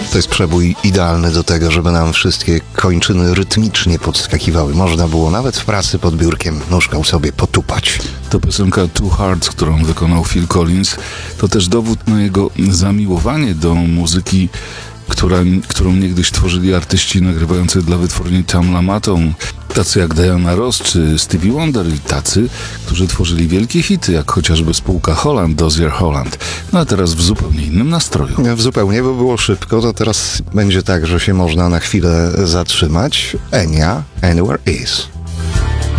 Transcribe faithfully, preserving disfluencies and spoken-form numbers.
To jest przebój idealny do tego, żeby nam wszystkie kończyny rytmicznie podskakiwały. Można było nawet w pracy pod biurkiem nóżką sobie potupać. To piosenka Two Hearts, którą wykonał Phil Collins. To też dowód na jego zamiłowanie do muzyki, która, którą niegdyś tworzyli artyści nagrywający dla wytwórni Tam Lamatą, tacy jak Diana Ross czy Stevie Wonder i tacy, którzy tworzyli wielkie hity, jak chociażby spółka Holland, Dozier Holland. No a teraz w zupełnie innym nastroju. W zupełnie, bo było szybko, to teraz będzie tak, że się można na chwilę zatrzymać. Enya, Anywhere Is.